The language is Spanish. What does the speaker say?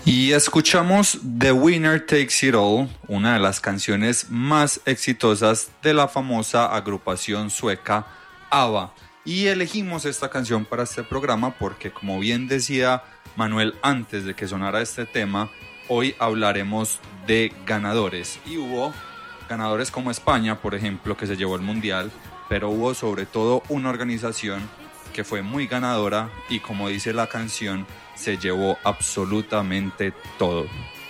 Y escuchamos The Winner Takes It All, una de las canciones más exitosas de la famosa agrupación sueca ABBA. Y elegimos esta canción para este programa porque, como bien decía Manuel antes de que sonara este tema, hoy hablaremos de ganadores. Y hubo ganadores como España, por ejemplo, que se llevó el Mundial, pero hubo sobre todo una organización que fue muy ganadora y, como dice la canción, se llevó absolutamente todo.